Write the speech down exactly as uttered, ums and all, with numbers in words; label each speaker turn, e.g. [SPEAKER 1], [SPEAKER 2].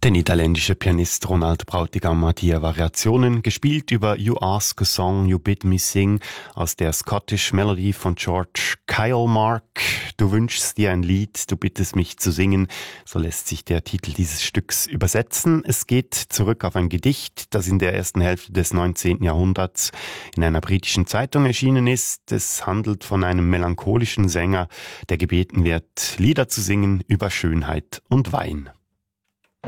[SPEAKER 1] Der niederländische Pianist Ronald Bräutigam hat hier Variationen gespielt über You Ask a Song, You Bid Me Sing aus der Scottish Melody von George Kyle-Mark. Du wünschst dir ein Lied, du bittest mich zu singen. So lässt sich der Titel dieses Stücks übersetzen. Es geht zurück auf ein Gedicht, das in der ersten Hälfte des neunzehnten Jahrhunderts in einer britischen Zeitung erschienen ist. Es handelt von einem melancholischen Sänger, der gebeten wird, Lieder zu singen über Schönheit und Wein.